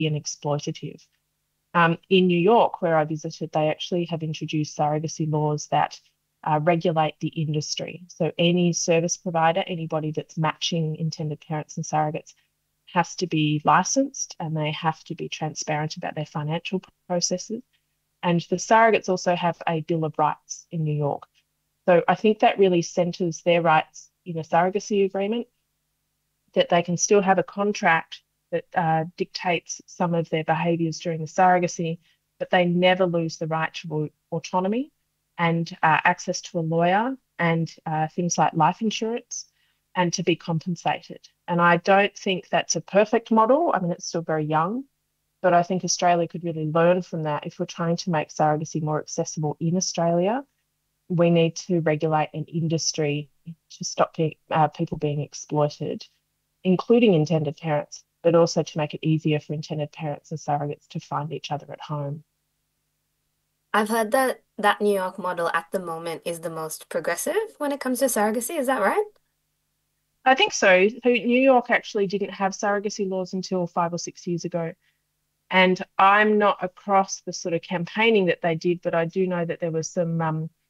and exploitative. In New York, where I visited, they actually have introduced surrogacy laws that regulate the industry. So any service provider, anybody that's matching intended parents and surrogates, has to be licensed and they have to be transparent about their financial processes. And the surrogates also have a Bill of Rights in New York. So I think that really centres their rights in a surrogacy agreement, that they can still have a contract that dictates some of their behaviours during the surrogacy, but they never lose the right to autonomy and access to a lawyer and things like life insurance and to be compensated. And I don't think that's a perfect model. I mean, it's still very young, but I think Australia could really learn from that. If we're trying to make surrogacy more accessible in Australia, we need to regulate an industry to stop people being exploited, including intended parents, but also to make it easier for intended parents and surrogates to find each other at home. I've heard that New York model at the moment is the most progressive when it comes to surrogacy. Is that right? I think so. So New York actually didn't have surrogacy laws until 5 or 6 years ago. And I'm not across the sort of campaigning that they did, but I do know that there was some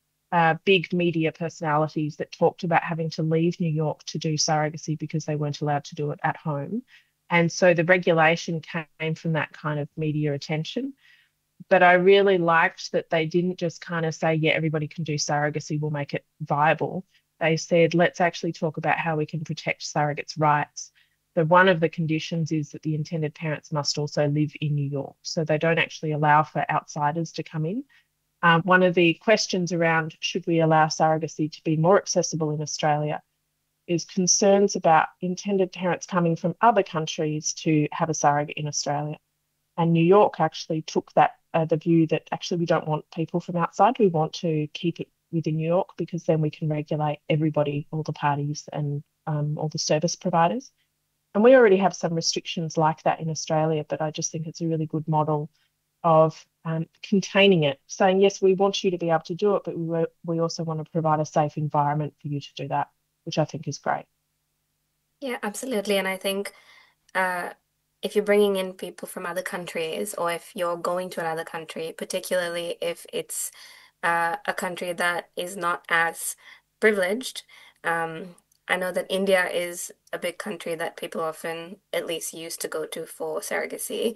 big media personalities that talked about having to leave New York to do surrogacy because they weren't allowed to do it at home. And so the regulation came from that kind of media attention. But I really liked that they didn't just kind of say, yeah, everybody can do surrogacy, we'll make it viable. They said, let's actually talk about how we can protect surrogates' rights. So one of the conditions is that the intended parents must also live in New York. So they don't actually allow for outsiders to come in. One of the questions around should we allow surrogacy to be more accessible in Australia is concerns about intended parents coming from other countries to have a surrogate in Australia. And New York actually took that the view that actually we don't want people from outside. We want to keep it within New York because then we can regulate everybody, all the parties and all the service providers. And we already have some restrictions like that in Australia, but I just think it's a really good model of containing it, saying, yes, we want you to be able to do it, but we also want to provide a safe environment for you to do that, which I think is great. Yeah, absolutely. And I think uh, if you're bringing in people from other countries or if you're going to another country, particularly if it's a country that is not as privileged, I know that India is a big country that people often at least used to go to for surrogacy.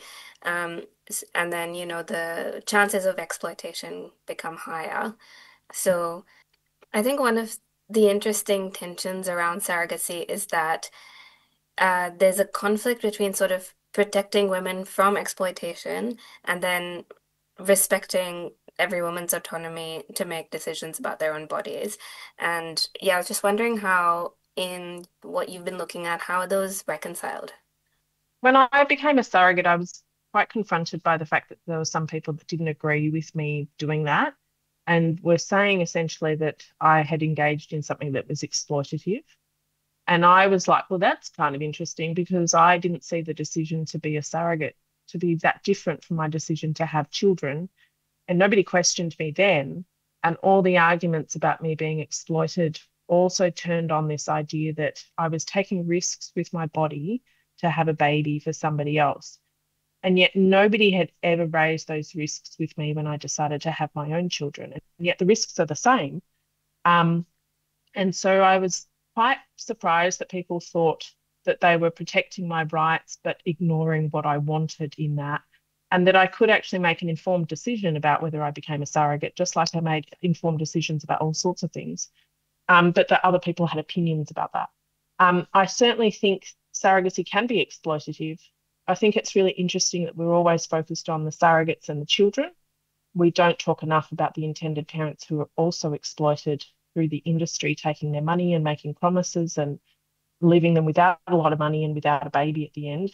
And then, the chances of exploitation become higher. So I think one of the interesting tensions around surrogacy is that there's a conflict between sort of protecting women from exploitation and then respecting every woman's autonomy to make decisions about their own bodies. And yeah, I was just wondering how, in what you've been looking at, how are those reconciled? When I became a surrogate, I was quite confronted by the fact that there were some people that didn't agree with me doing that and were saying essentially that I had engaged in something that was exploitative. And I was like, well, that's kind of interesting because I didn't see the decision to be a surrogate to be that different from my decision to have children. And nobody questioned me then. And all the arguments about me being exploited also turned on this idea that I was taking risks with my body to have a baby for somebody else. And yet nobody had ever raised those risks with me when I decided to have my own children. And yet the risks are the same. Um, and so I was quite surprised that people thought that they were protecting my rights, but ignoring what I wanted in that. And that I could actually make an informed decision about whether I became a surrogate, just like I made informed decisions about all sorts of things. But that other people had opinions about that. I certainly think surrogacy can be exploitative. I think it's really interesting that we're always focused on the surrogates and the children. We don't talk enough about the intended parents who are also exploited through the industry, taking their money and making promises and leaving them without a lot of money and without a baby at the end.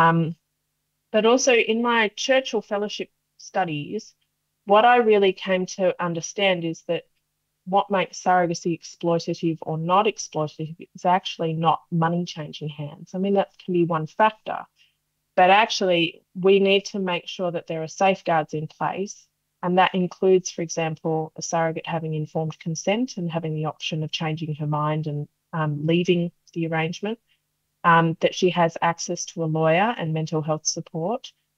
But also in my Churchill Fellowship studies, what I really came to understand is that what makes surrogacy exploitative or not exploitative is actually not money changing hands. I mean, that can be one factor, but actually we need to make sure that there are safeguards in place. And that includes, for example, a surrogate having informed consent and having the option of changing her mind and leaving the arrangement, that she has access to a lawyer and mental health support,